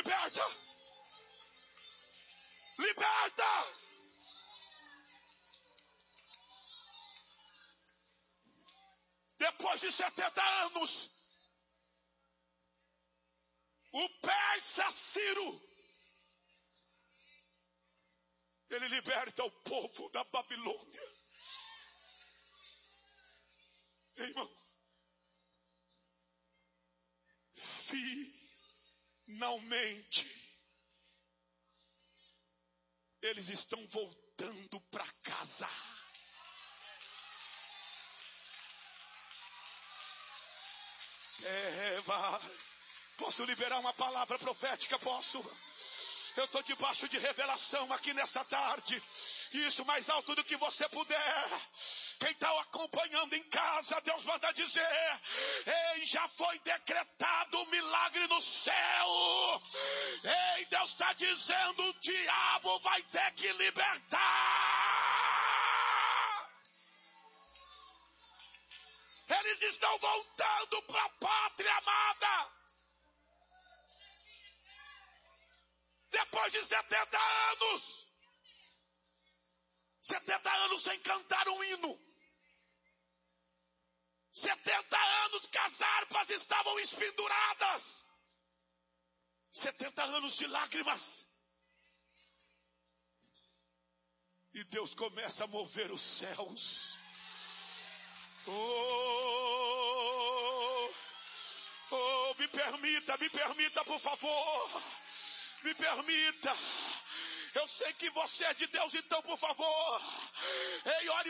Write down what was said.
liberta. Liberta. Depois de 70 anos, o persa Ciro, ele liberta o povo da Babilônia. Irmão, finalmente, eles estão voltando para casa. Posso liberar uma palavra profética? Posso? Eu estou debaixo de revelação aqui nesta tarde. Isso mais alto do que você puder. Quem está acompanhando em casa, Deus manda dizer: ei, já foi decretado um milagre no céu. Ei, Deus está dizendo: o diabo vai ter que libertar. Eles estão voltando para a pátria amada. Depois de 70 anos. 70 anos sem cantar um hino. 70 anos que as harpas estavam espenduradas. 70 anos de lágrimas. E Deus começa a mover os céus. Me permita, por favor. Me permita. Eu sei que você é de Deus, então, por favor. Ei, olhe